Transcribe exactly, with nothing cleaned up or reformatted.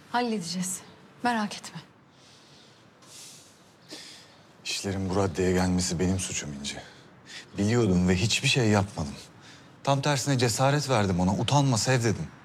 Halledeceğiz. Merak etme. İşlerin bu raddeye gelmesi benim suçum İnci. Biliyordum ve hiçbir şey yapmadım. Tam tersine cesaret verdim ona. Utanma, sev dedim.